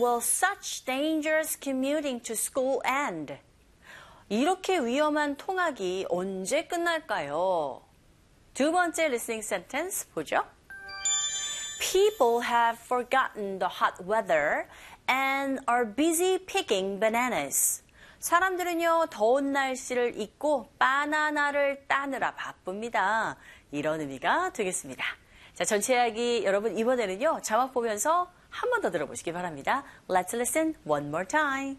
Will such dangerous commuting to school end? 이렇게 위험한 통학이 언제 끝날까요? 두 번째 listening sentence 보죠. People have forgotten the hot weather and are busy picking bananas. 사람들은요, 더운 날씨를 잊고 바나나를 따느라 바쁩니다. 이런 의미가 되겠습니다. 자, 전체 이야기 여러분 이번에는요, 자막 보면서 한 번 더 들어보시기 바랍니다. Let's listen one more time.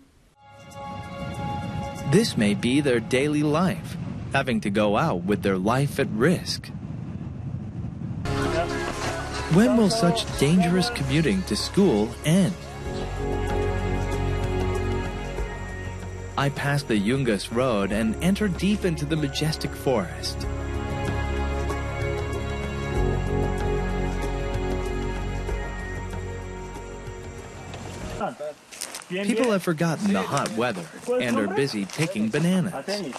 This may be their daily life, having to go out with their life at risk. When will such dangerous commuting to school end? I pass the Yungas Road and enter deep into the majestic forest. People have forgotten the hot weather and are busy picking bananas.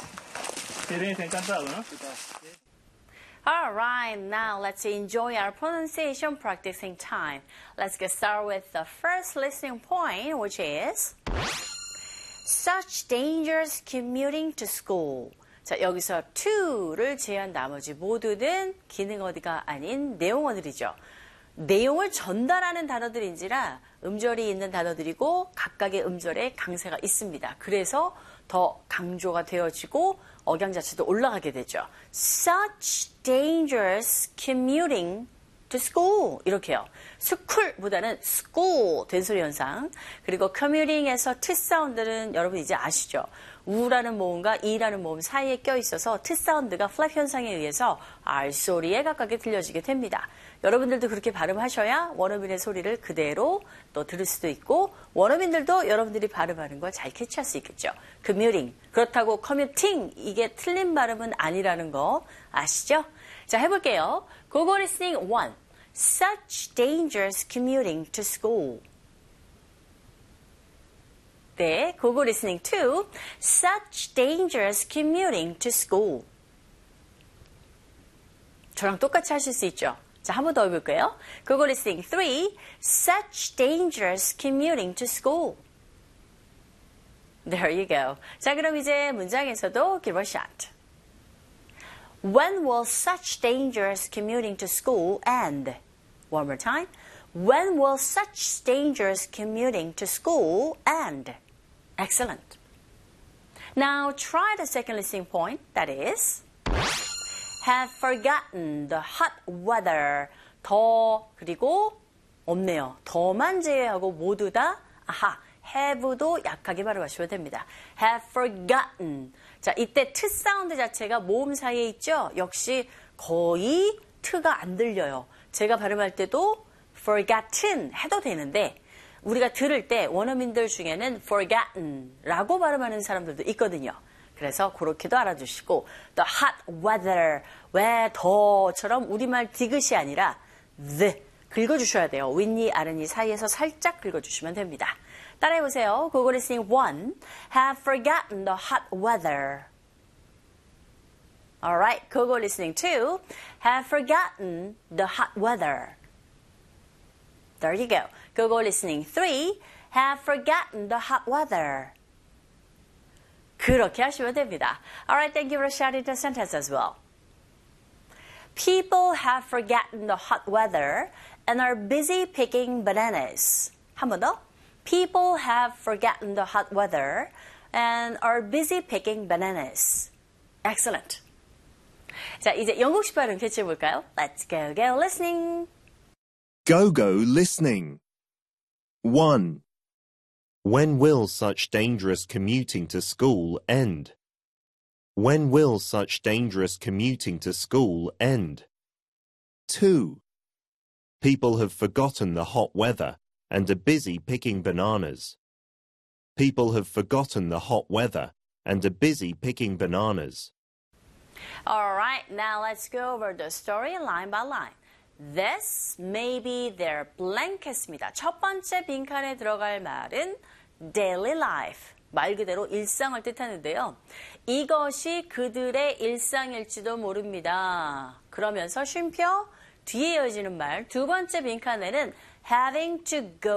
All right, now let's enjoy our pronunciation practicing time. Let's get started with the first listening point, which is such dangerous commuting to school. 자, 여기서 to를 제한 나머지 모두는 기능 어디가 아닌 내용어들이죠. 내용을 전달하는 단어들인지라 음절이 있는 단어들이고 각각의 음절에 강세가 있습니다. 그래서 더 강조가 되어지고 억양 자체도 올라가게 되죠. Such dangerous commuting to school 이렇게요. 스쿨보다는 school 된소리 현상. 그리고 commuting에서 트 사운드는 여러분 이제 아시죠? 우라는 모음과 이라는 모음 사이에 껴있어서 트 사운드가 플랩 현상에 의해서 R 소리에 가깝게 들려지게 됩니다. 여러분들도 그렇게 발음하셔야 원어민의 소리를 그대로 또 들을 수도 있고 원어민들도 여러분들이 발음하는 걸 잘 캐치할 수 있겠죠. commuting. 그렇다고 commuting 이게 틀린 발음은 아니라는 거 아시죠? 자, 해볼게요. Google listening 1. Such dangerous commuting to school. 네, Google listening 2. Such dangerous commuting to school. 저랑 똑같이 하실 수 있죠? 자, 한 번 더 해볼게요. Google listening 3. Such dangerous commuting to school. There you go. 자, 그럼 이제 문장에서도 give a shot. When will such dangerous commuting to school end? One more time. When will such dangerous commuting to school end? Excellent. Now try the second listening point, that is, have forgotten the hot weather. 더 그리고 없네요. 더만 제외하고 모두 다 아하, have도 약하게 발음하시면 됩니다. have forgotten. 자, 이때 트 사운드 자체가 모음 사이에 있죠? 역시 거의 트가 안 들려요. 제가 발음할 때도 forgotten 해도 되는데 우리가 들을 때 원어민들 중에는 forgotten 라고 발음하는 사람들도 있거든요. 그래서 그렇게도 알아주시고 the hot weather, 왜 더처럼 우리말 디귿이 아니라 the 긁어주셔야 돼요. 윗니, 아랫니 사이에서 살짝 긁어주시면 됩니다. 따라해보세요. Google listening 1. Have forgotten the hot weather. Alright, Google listening 2. Have forgotten the hot weather. There you go. Google listening 3. Have forgotten the hot weather. 그렇게 하시면 됩니다. Alright, thank you for shouting the sentence as well. People have forgotten the hot weather and are busy picking bananas. 한 번 더. People have forgotten the hot weather and are busy picking bananas. Excellent. 자, 이제 영국식 발음 캐치해 볼까요? Let's go, go listening. Go, go listening. 1. When will such dangerous commuting to school end? When will such dangerous commuting to school end? 2. People have forgotten the hot weather and are busy picking bananas. People have forgotten the hot weather and are busy picking bananas. All right, now let's go over the story line by line. This may be their blanket입니다. 첫 번째 빈칸에 들어갈 말은 daily life. 말 그대로 일상을 뜻하는데요. 이것이 그들의 일상일지도 모릅니다. 그러면서 쉼표 뒤에 이어지는 말 두 번째 빈칸에는 having to go